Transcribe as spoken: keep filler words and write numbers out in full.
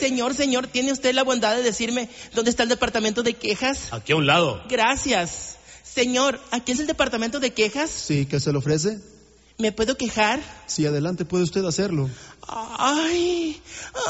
señor, señor, ¿tiene usted la bondad de decirme dónde está el departamento de quejas? Aquí a un lado. Gracias. Señor, ¿aquí es el departamento de quejas? Sí, ¿qué se le ofrece? ¿Me puedo quejar? Sí, adelante, puede usted hacerlo. Ay,